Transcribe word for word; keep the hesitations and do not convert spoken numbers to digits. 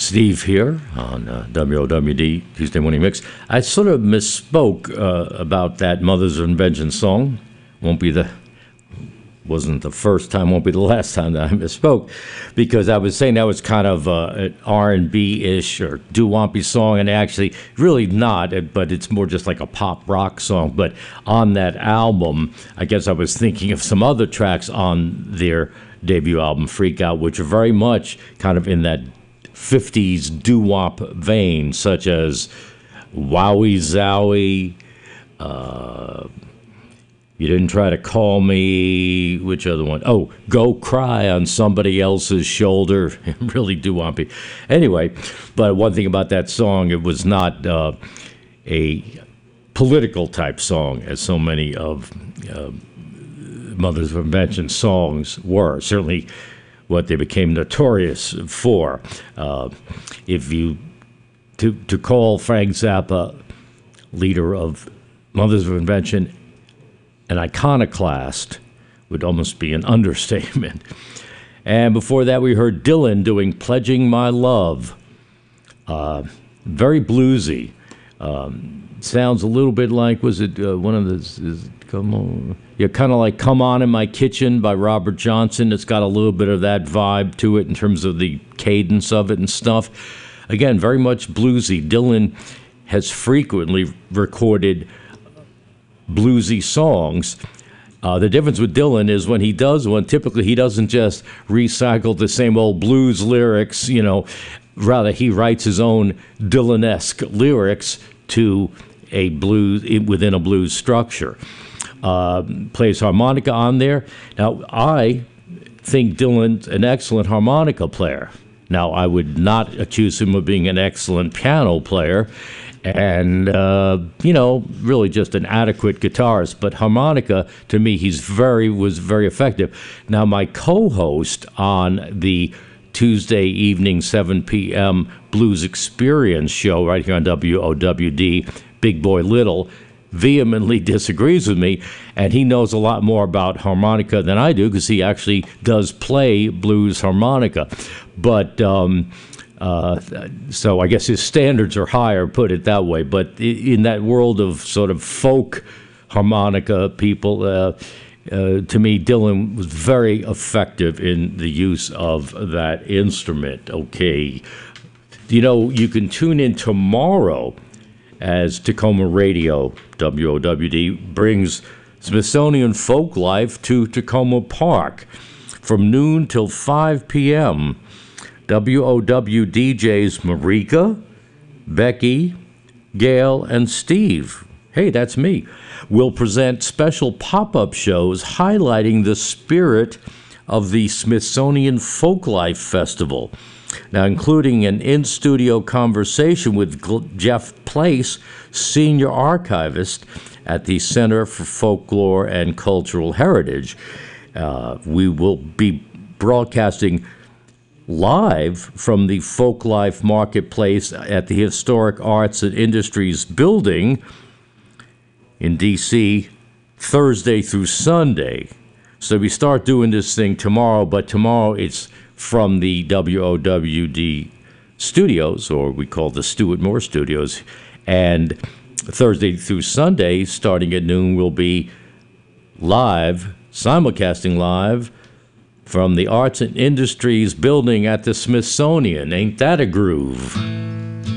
Steve here on uh, W O W D Tuesday Morning Mix. I sort of misspoke uh, about that Mothers of Invention song. Won't be the wasn't the first time, won't be the last time that I misspoke, because I was saying that was kind of uh, an R and B-ish or doo-wompy song, and actually really not, but it's more just like a pop rock song. But on that album, I guess I was thinking of some other tracks on their debut album, Freak Out, which are very much kind of in that fifties doo-wop vein, such as Wowie Zowie, uh, You Didn't Try to Call Me, which other one? Oh, Go Cry on Somebody Else's Shoulder. Really doo-wompy. Anyway, but one thing about that song, it was not uh, a political type song, as so many of uh, Mothers of Invention songs were. Certainly what they became notorious for. Uh, if you to to call Frank Zappa, leader of Mothers of Invention, an iconoclast would almost be an understatement. And before that, we heard Dylan doing Pledging My Love. Uh, very bluesy. Um, sounds a little bit like, was it uh, one of the, is, come on, yeah, kind of like Come On in My Kitchen by Robert Johnson. It's got a little bit of that vibe to it in terms of the cadence of it and stuff. Again, very much bluesy. Dylan has frequently recorded bluesy songs. Uh, the difference with Dylan is when he does one, typically he doesn't just recycle the same old blues lyrics, you know, rather he writes his own Dylan-esque lyrics to a blues, within a blues structure. Uh, plays harmonica on there. Now, I think Dylan's an excellent harmonica player. Now, I would not accuse him of being an excellent piano player, and, uh, you know, really just an adequate guitarist. But harmonica, to me, he's very, was very effective. Now, my co-host on the Tuesday evening, seven p.m. Blues Experience show right here on W O W D, Big Boy Little, vehemently disagrees with me, and he knows a lot more about harmonica than I do because he actually does play blues harmonica. But um, uh, so I guess his standards are higher, put it that way. But in that world of sort of folk harmonica people, uh, uh, to me, Dylan was very effective in the use of that instrument. Okay, you know, you can tune in tomorrow as Tacoma Radio, W O W D, brings Smithsonian folk life to Tacoma Park from noon till five p.m. W O W D Js Marika, Becky, Gail, and Steve, hey, that's me, will present special pop-up shows highlighting the spirit of the Smithsonian Folklife Festival. Now, including an in-studio conversation with Gl- Jeff Place, senior archivist at the Center for Folklore and Cultural Heritage. Uh, we will be broadcasting live from the Folklife Marketplace at the Historic Arts and Industries Building in D C Thursday through Sunday. So we start doing this thing tomorrow, but tomorrow it's from the W O W D studios, or we call the Stuart Moore Studios, and Thursday through Sunday, starting at noon, will be live, simulcasting live from the Arts and Industries Building at the Smithsonian. Ain't that a groove?